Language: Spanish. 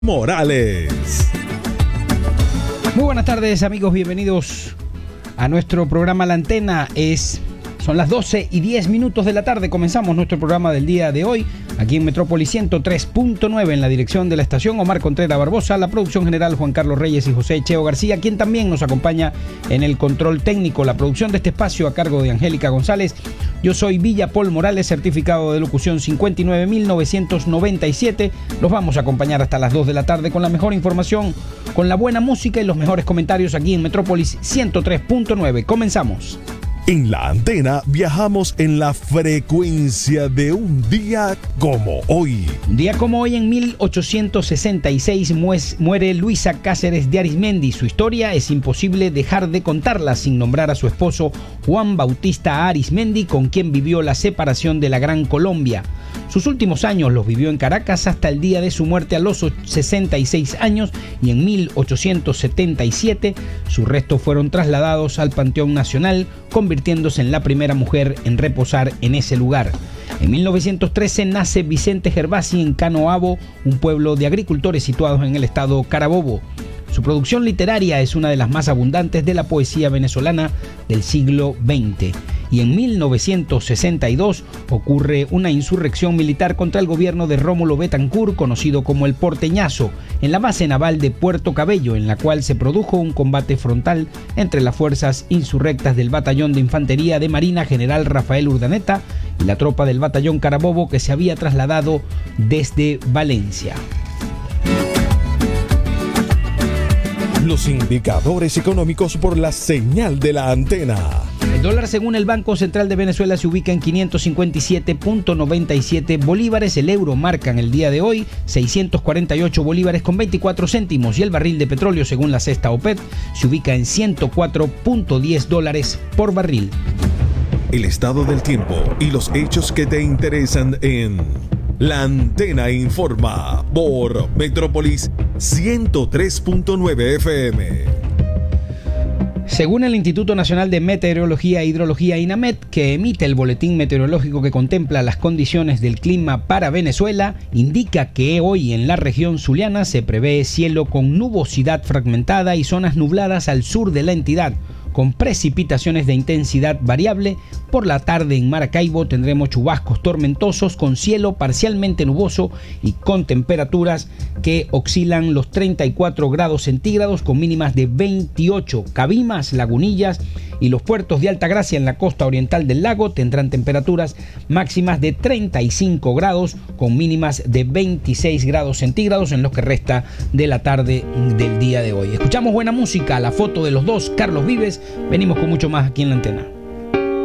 Morales. Muy buenas tardes, amigos, bienvenidos a nuestro programa La Antena. Son las 12:10 de la tarde. Comenzamos nuestro programa del día de hoy aquí en Metrópolis 103.9. En la dirección de la estación, Omar Contreras Barbosa. La producción general, Juan Carlos Reyes y José Cheo García, quien también nos acompaña en el control técnico. La producción de este espacio a cargo de Angélica González. Yo soy Villa Paul Morales, certificado de locución 59.997. Los vamos a acompañar hasta las 2 de la tarde con la mejor información, con la buena música y los mejores comentarios aquí en Metrópolis 103.9. Comenzamos. En La Antena viajamos en la frecuencia de un día como hoy. Un día como hoy, en 1866, muere Luisa Cáceres de Arismendi. Su historia es imposible dejar de contarla sin nombrar a su esposo Juan Bautista Arismendi, con quien vivió la separación de la Gran Colombia. Sus últimos años los vivió en Caracas hasta el día de su muerte a los 66 años, y en 1877 sus restos fueron trasladados al Panteón Nacional, convirtiéndose en la primera mujer en reposar en ese lugar. En 1913 nace Vicente Gervasi en Canoabo, un pueblo de agricultores situados en el estado Carabobo. Su producción literaria es una de las más abundantes de la poesía venezolana del siglo XX. Y en 1962 ocurre una insurrección militar contra el gobierno de Rómulo Betancourt, conocido como el Porteñazo, en la base naval de Puerto Cabello, en la cual se produjo un combate frontal entre las fuerzas insurrectas del Batallón de Infantería de Marina General Rafael Urdaneta y la tropa del Batallón Carabobo, que se había trasladado desde Valencia. Los indicadores económicos por la señal de La Antena. El dólar, según el Banco Central de Venezuela, se ubica en 557.97 bolívares. El euro marca en el día de hoy 648 bolívares con 24 céntimos. Y el barril de petróleo, según la cesta OPEP, se ubica en $104.10 por barril. El estado del tiempo y los hechos que te interesan en La Antena Informa por Metrópolis 103.9 FM. Según el Instituto Nacional de Meteorología e Hidrología, INAMET, que emite el boletín meteorológico que contempla las condiciones del clima para Venezuela, indica que hoy en la región zuliana se prevé cielo con nubosidad fragmentada y zonas nubladas al sur de la entidad, con precipitaciones de intensidad variable. Por la tarde en Maracaibo tendremos chubascos tormentosos con cielo parcialmente nuboso y con temperaturas que oscilan los 34 grados centígrados con mínimas de 28. Cabimas, Lagunillas y los puertos de Altagracia en la costa oriental del lago tendrán temperaturas máximas de 35 grados con mínimas de 26 grados centígrados en lo que resta de la tarde del día de hoy. Escuchamos buena música, la foto de los dos, Carlos Vives. Venimos con mucho más aquí en La Antena.